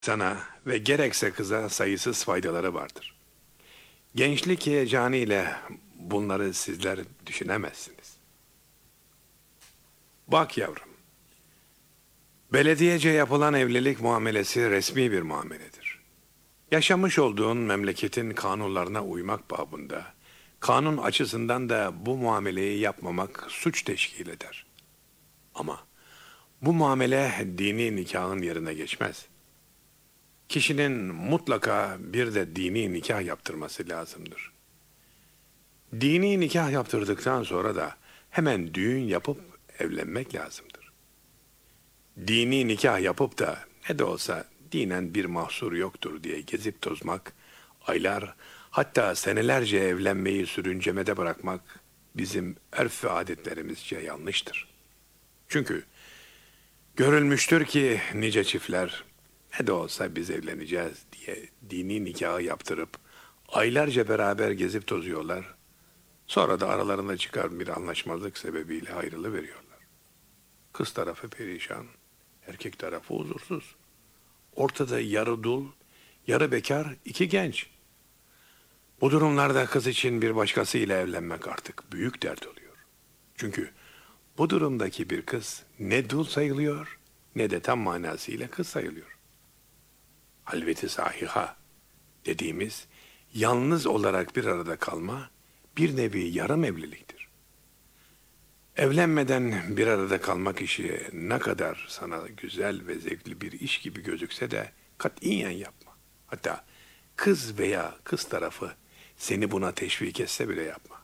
Sana ve gerekse kıza sayısız faydaları vardır. Gençlik heyecanı ile bunları sizler düşünemezsiniz. Bak yavrum, belediyece yapılan evlilik muamelesi resmi bir muameledir. Yaşamış olduğun memleketin kanunlarına uymak babında, kanun açısından da bu muameleyi yapmamak suç teşkil eder. Ama bu muamele dini nikahın yerine geçmez. Kişinin mutlaka bir de dini nikah yaptırması lazımdır. Dini nikah yaptırdıktan sonra da hemen düğün yapıp evlenmek lazımdır. Dini nikah yapıp da ne de olsa dinen bir mahsur yoktur diye gezip tozmak, aylar hatta senelerce evlenmeyi sürüncemede bırakmak bizim örf ve adetlerimizce yanlıştır. Çünkü görülmüştür ki nice çiftler ne de olsa biz evleneceğiz diye dini nikahı yaptırıp aylarca beraber gezip tozuyorlar. Sonra da aralarında çıkan bir anlaşmazlık sebebiyle ayrılıveriyorlar. Kız tarafı perişan, erkek tarafı huzursuz. Ortada yarı dul, yarı bekar iki genç. Bu durumlarda kız için bir başkasıyla evlenmek artık büyük dert oluyor. Çünkü bu durumdaki bir kız ne dul sayılıyor ne de tam manasıyla kız sayılıyor. Halveti sahiha dediğimiz yalnız olarak bir arada kalma bir nevi yarım evliliktir. Evlenmeden bir arada kalmak işi ne kadar sana güzel ve zevkli bir iş gibi gözükse de katiyen yapma. Hatta kız veya kız tarafı seni buna teşvik etse bile yapma.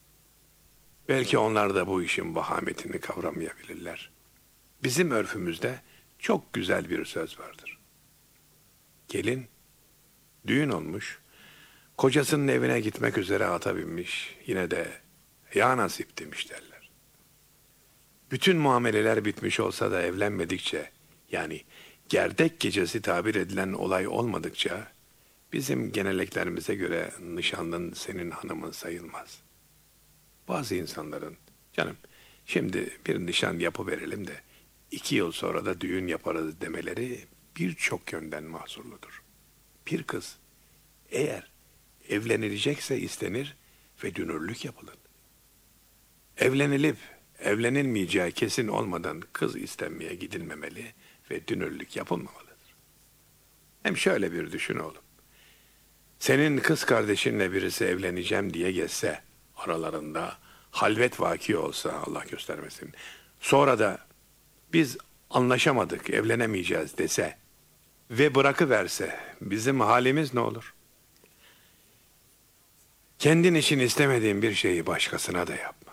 Belki onlar da bu işin vahametini kavramayabilirler. Bizim örfümüzde çok güzel bir söz vardır. Gelin, düğün olmuş, kocasının evine gitmek üzere ata binmiş, yine de ya nasip demiş derler. Bütün muameleler bitmiş olsa da evlenmedikçe, yani gerdek gecesi tabir edilen olay olmadıkça, bizim geleneklerimize göre nişanlın senin hanımın sayılmaz. Bazı insanların, canım şimdi bir nişan yapıverelim de 2 yıl sonra da düğün yaparız demeleri birçok yönden mahsurludur. Bir kız eğer evlenilecekse istenir ve dünürlük yapılır. Evlenilip evlenilmeyeceği kesin olmadan kız istenmeye gidilmemeli ve dünürlük yapılmamalıdır. Hem şöyle bir düşün oğlum. Senin kız kardeşinle birisi evleneceğim diye geçse, aralarında halvet vaki olsa Allah göstermesin, sonra da biz anlaşamadık, evlenemeyeceğiz dese ve bırakıverse bizim halimiz ne olur? Kendin için istemediğin bir şeyi başkasına da yapma.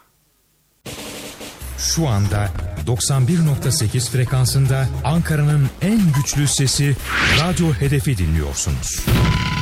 Şu anda 91.8 frekansında Ankara'nın en güçlü sesi Radyo Hedef'i dinliyorsunuz.